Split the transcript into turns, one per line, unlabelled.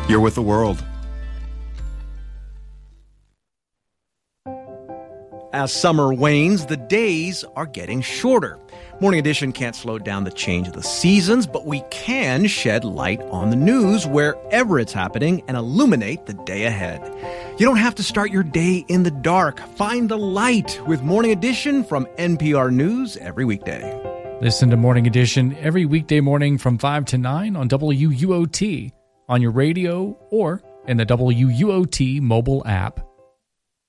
You're with the world.
As summer wanes, the days are getting shorter. Morning Edition can't slow down the change of the seasons, but we can shed light on the news wherever it's happening and illuminate the day ahead. You don't have to start your day in the dark. Find the light with Morning Edition from NPR News every weekday.
Listen to Morning Edition every weekday morning from 5 to 9 on WUOT, on your radio, or in the WUOT mobile app.